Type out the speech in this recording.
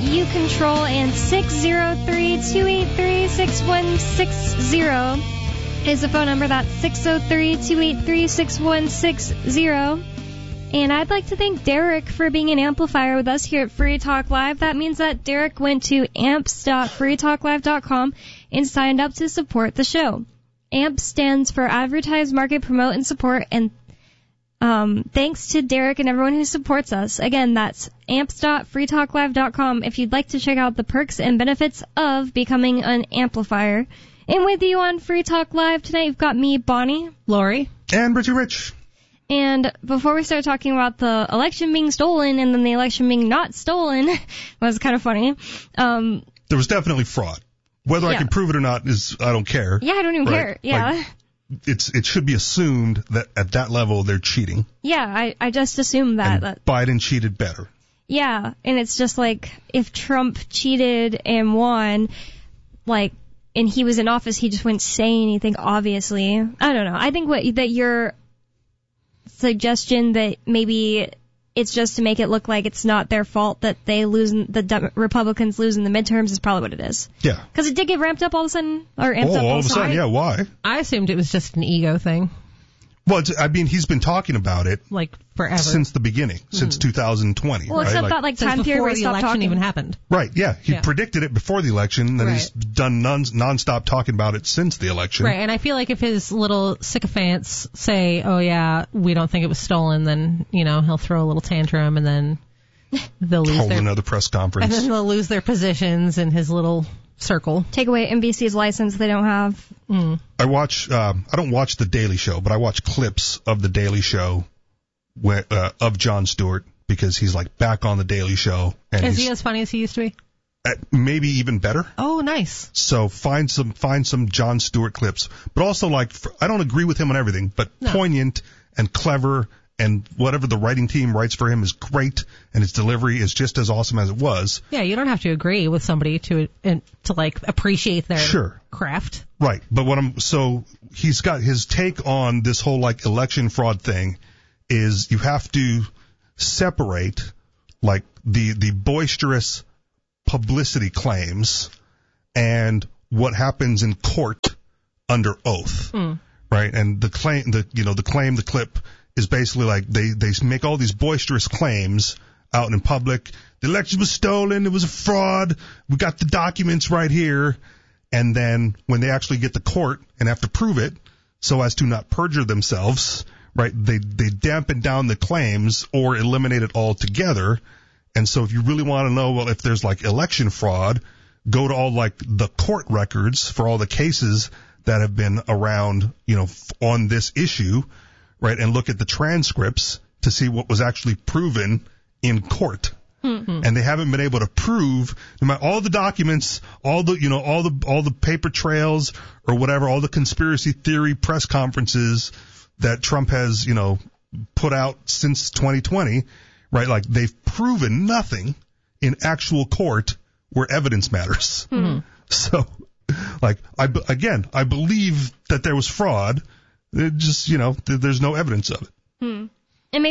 U-Control, and 603-283-6160 is the phone number. That's 603-283-6160. And I'd like to thank Derek for being an amplifier with us here at Free Talk Live. That means that Derek went to amps.freetalklive.com and signed up to support the show. AMP stands for Advertise, Market, Promote, and Support, and thanks to Derek and everyone who supports us. Again, that's amps.freetalklive.com if you'd like to check out the perks and benefits of becoming an amplifier. And with you on Free Talk Live tonight, you've got me, Bonnie, Lori, and Richie Rich. And before we start talking about the election being stolen and then the election being not stolen, was kind of funny. There was definitely fraud. Whether I can prove it or not I don't care. Yeah, I don't even care. Yeah. Like, it should be assumed that at that level they're cheating. Yeah, I just assumed that. And Biden cheated better. Yeah, and it's just like if Trump cheated and won, like, and he was in office, he just wouldn't say anything, obviously. I don't know. I think that your suggestion that maybe it's just to make it look like it's not their fault that they the Republicans lose in the midterms is probably what it is. Yeah. Because it did get ramped up all of a sudden, or amped up all of a sudden. Yeah, why? I assumed it was just an ego thing. Well, he's been talking about it like forever since the beginning, since 2020. Well, except that time period where he stopped talking. Before the election even happened. Right. Yeah, he predicted it before the election, and he's done nonstop talking about it since the election. Right. And I feel like if his little sycophants say, "Oh yeah, we don't think it was stolen," then he'll throw a little tantrum, and then they'll lose another press conference, and then they'll lose their positions in his little circle. Take away NBC's license they don't have. I don't watch The Daily Show, but I watch clips of The Daily Show of Jon Stewart because he's like back on The Daily Show. And is he as funny as he used to be? Maybe even better. Oh, nice. So find some Jon Stewart clips, but also I don't agree with him on everything, but poignant and clever. And whatever the writing team writes for him is great, and his delivery is just as awesome as it was. Yeah, you don't have to agree with somebody to appreciate their craft. Right, but he's got his take on this whole election fraud thing is you have to separate the boisterous publicity claims and what happens in court under oath. Right, and the clip is basically they make all these boisterous claims out in public. The election was stolen. It was a fraud. We got the documents right here. And then when they actually get to court and have to prove it so as to not perjure themselves, right, they dampen down the claims or eliminate it altogether. And so if you really want to know, if there's election fraud, go to all the court records for all the cases that have been around, on this issue. Right, and look at the transcripts to see what was actually proven in court, and they haven't been able to prove all the documents, all the paper trails or whatever, all the conspiracy theory press conferences that Trump has put out since 2020. Right, they've proven nothing in actual court where evidence matters. So, I believe that there was fraud. It just, there's no evidence of it.